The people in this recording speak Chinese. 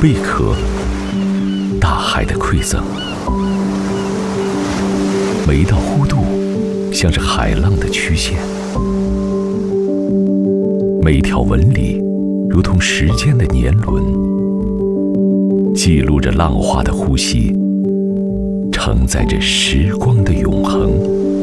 贝壳，大海的馈赠。每一道弧度像是海浪的曲线，每一条纹理如同时间的年轮，记录着浪花的呼吸，承载着时光的永恒。